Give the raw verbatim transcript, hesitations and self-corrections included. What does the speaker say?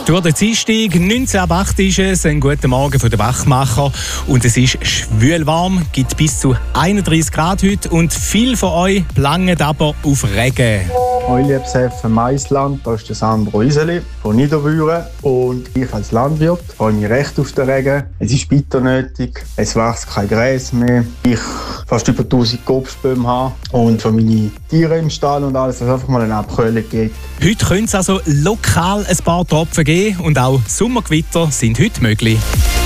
Durch den Dienstag, neunzehn Uhr acht ist es, ein guten Morgen von den Wachmacher. Und es ist schwül warm, gibt bis zu einunddreißig Grad heute und viele von euch planen aber auf Regen. Hallo liebes F M Maisland, das ist der Sandro Iseli von Niederbüren und ich als Landwirt freue mich recht auf den Regen. Es ist bitter nötig, es wächst kein Gräs mehr, ich fast über tausend Obstbäume habe und für meine Tiere im Stall und alles, dass es einfach mal eine Abkühlung gibt. Heute können es also lokal ein paar Tropfen geben und auch Sommergewitter sind heute möglich.